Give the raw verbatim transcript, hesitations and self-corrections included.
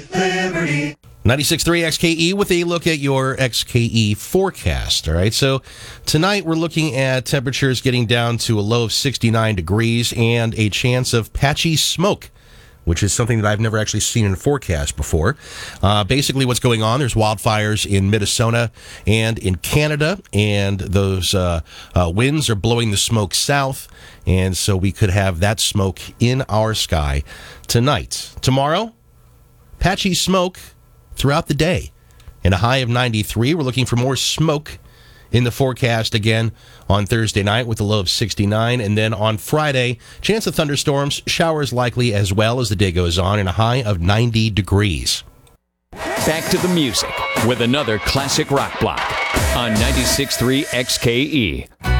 Liberty. ninety-six point three X K E with a look at your X K E forecast. All right, so tonight we're looking at temperatures getting down to a low of sixty-nine degrees and a chance of patchy smoke, which is something that I've never actually seen in a forecast before. Uh, basically, what's going on, there's wildfires in Minnesota and in Canada, and those uh, uh, winds are blowing the smoke south, and so we could have that smoke in our sky tonight. Tomorrow, patchy smoke throughout the day, and a high of ninety-three. We're looking for more smoke in the forecast again on Thursday night with a low of sixty-nine. And then on Friday, chance of thunderstorms, showers likely as well as the day goes on, and a high of ninety degrees. Back to the music with another classic rock block on ninety-six point three X K E.